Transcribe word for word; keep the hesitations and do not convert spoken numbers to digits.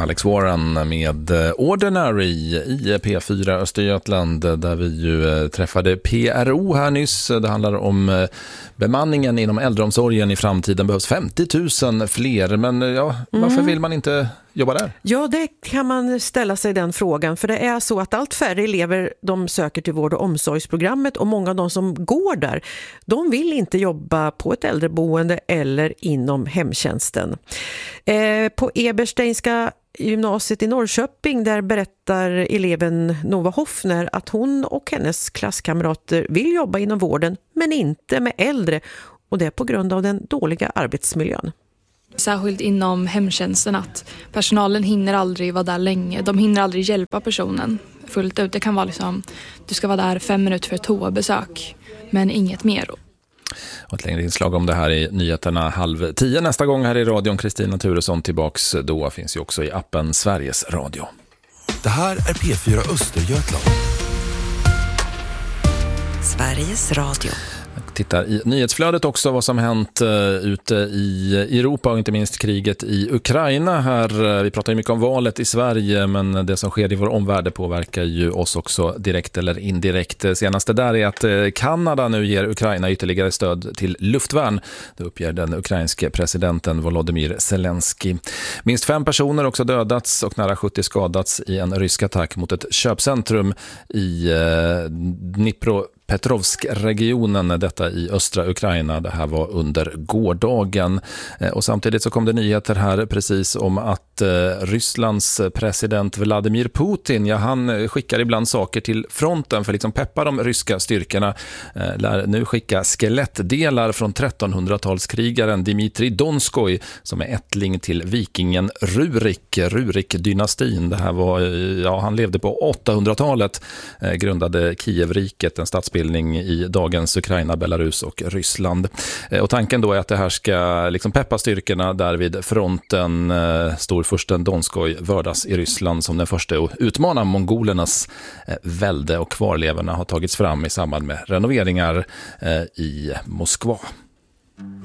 Alex Warren med Ordinary i P fyra Östergötland, där vi ju träffade P R O här nyss. Det handlar om bemanningen inom äldreomsorgen i framtiden. Behövs femtio tusen fler, men ja, varför mm. vill man inte jobba där? Ja, det kan man ställa sig den frågan, för det är så att allt färre elever de söker till vård- och omsorgsprogrammet, och många av de som går där, de vill inte jobba på ett äldreboende eller inom hemtjänsten. Eh, på Ebersteinska gymnasiet i Norrköping, där berättar eleven Nova Hoffner att hon och hennes klasskamrater vill jobba inom vården, men inte med äldre, och det är på grund av den dåliga arbetsmiljön. Särskilt inom hemtjänsten, att personalen hinner aldrig vara där länge. De hinner aldrig hjälpa personen fullt ut. Det kan vara liksom, du ska vara där fem minuter för ett toabesök, men inget mer. Och ett längre inslag om det här i nyheterna halv tio nästa gång här i radion. Kristina Turesson tillbaks då, finns ju också i appen Sveriges Radio. Det här är P fyra Östergötland. Sveriges Radio. Tittar i nyhetsflödet också vad som hänt uh, ute i Europa och inte minst kriget i Ukraina här. Uh, vi pratar ju mycket om valet i Sverige, men det som sker i vår omvärld påverkar ju oss också direkt eller indirekt. Senaste där är att uh, Kanada nu ger Ukraina ytterligare stöd till luftvärn. Det uppger den ukrainske presidenten Volodymyr Zelensky. Minst fem personer också dödats och nära sjuttio skadats i en rysk attack mot ett köpcentrum i uh, Dnipro Petrovsk-regionen, detta i östra Ukraina. Det här var under gårdagen. Och samtidigt så kom det nyheter här precis om att eh, Rysslands president Vladimir Putin, ja, han skickar ibland saker till fronten för att liksom peppa de ryska styrkorna. Eh, lär nu skicka skelettdelar från trettonhundratalskrigaren Dmitrij Donskoj, som är ättling till vikingen Rurik, Rurik-dynastin. Det här var, ja, han levde på åttahundratalet, eh, grundade Kievriket, en statsbildning i dagens Ukraina, Belarus och Ryssland. Och tanken då är att det här ska liksom peppa styrkorna där vid fronten. Storfursten Donskoj vördas i Ryssland som den första att utmana mongolernas välde, och kvarlevorna har tagits fram i samband med renoveringar i Moskva.